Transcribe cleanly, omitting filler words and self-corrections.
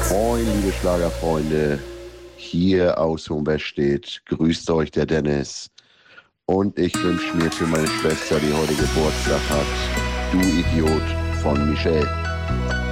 Moin, liebe Schlagerfreunde, hier aus Hohenwestedt grüßt euch der Dennis und ich wünsche mir für meine Schwester, die heute Geburtstag hat, Du Idiot von Michelle.